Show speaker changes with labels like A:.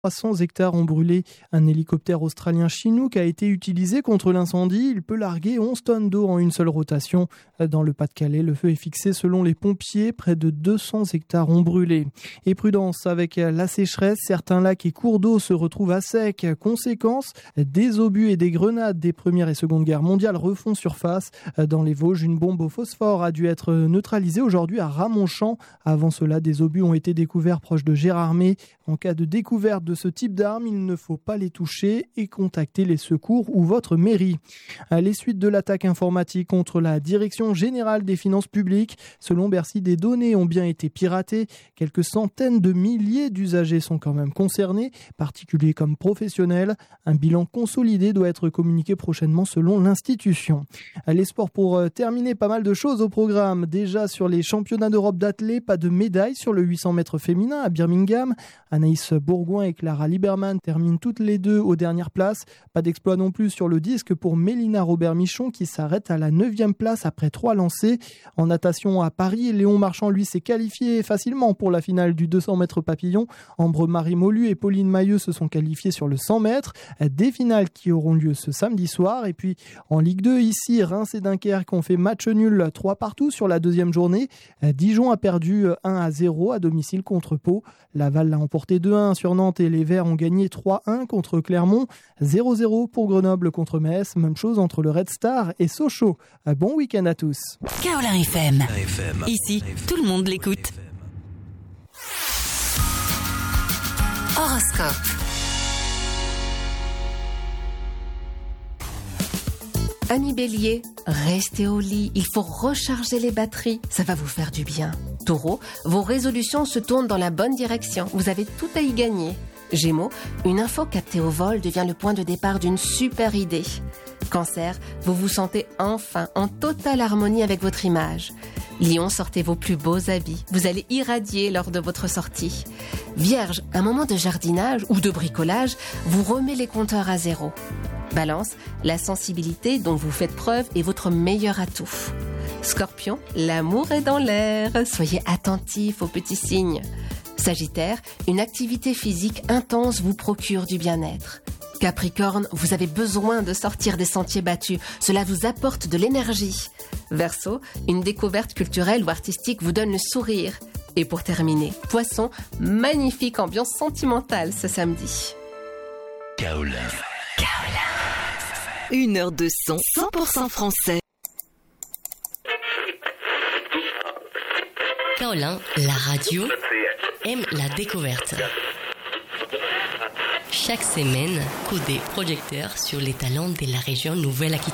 A: 300 hectares ont brûlé. Un hélicoptère australien Chinook a été utilisé contre l'incendie. Il peut larguer 11 tonnes d'eau en une seule rotation. Dans le Pas-de-Calais, le feu est fixé selon les pompiers. Près de 200 hectares ont brûlé. Et prudence, avec la sécheresse, certains lacs et cours d'eau se retrouvent à sec. Conséquence, des obus et des grenades des Première et Seconde Guerres mondiales refont surface. Dans les Vosges, une bombe au phosphore a dû être neutralisée aujourd'hui à Ramonchamp. Avant cela, des obus ont été découverts proche de Gérardmer. En cas de découverte de ce type d'armes, il ne faut pas les toucher et contacter les secours ou votre mairie. Les suites de l'attaque informatique contre la Direction générale des finances publiques. Selon Bercy, des données ont bien été piratées. Quelques centaines de milliers d'usagers sont quand même concernés, particuliers comme professionnels. Un bilan consolidé doit être communiqué prochainement selon l'institution. Les sports pour terminer, pas mal de choses au programme. Déjà sur les championnats d'Europe d'athlé, pas de médaille sur le 800 mètres féminin à Birmingham. Anaïs Bourgoin et Clara Liberman terminent toutes les deux aux dernières places. Pas d'exploit non plus sur le disque pour Mélina Robert-Michon qui s'arrête à la 9e place après 3 lancers. En natation à Paris, Léon Marchand lui s'est qualifié facilement pour la finale du 200 mètres papillon. Ambre-Marie Molu et Pauline Mailleux se sont qualifiées sur le 100 mètres. Des finales qui auront lieu ce samedi soir. Et puis en Ligue 2, ici, Reims et Dunkerque ont fait match nul 3-3 sur la deuxième journée. Dijon a perdu 1-0 à domicile contre Pau. Laval l'a emporté 2-1 sur Nantes et les Verts ont gagné 3-1 contre Clermont. 0-0 pour Grenoble contre Metz. Même chose entre le Red Star et Sochaux. Bon week-end à tous.
B: Kaolin FM. Ici, tout le monde l'écoute. Horoscope.
C: Amis Bélier, restez au lit, il faut recharger les batteries, ça va vous faire du bien. Taureau, vos résolutions se tournent dans la bonne direction, vous avez tout à y gagner. Gémeaux, une info captée au vol devient le point de départ d'une super idée. Cancer, vous vous sentez enfin en totale harmonie avec votre image. Lion, sortez vos plus beaux habits, vous allez irradier lors de votre sortie. Vierge, un moment de jardinage ou de bricolage vous remet les compteurs à zéro. Balance, la sensibilité dont vous faites preuve est votre meilleur atout. Scorpion, l'amour est dans l'air, soyez attentif aux petits signes. Sagittaire, une activité physique intense vous procure du bien-être. Capricorne, vous avez besoin de sortir des sentiers battus, cela vous apporte de l'énergie. Verseau, une découverte culturelle ou artistique vous donne le sourire. Et pour terminer, Poisson, magnifique ambiance sentimentale ce samedi.
B: Kaolin. 1 heure de son 100% français. Kaolin, la radio, aime la découverte. Chaque semaine, coup des projecteurs sur les talents de la région Nouvelle-Aquitaine.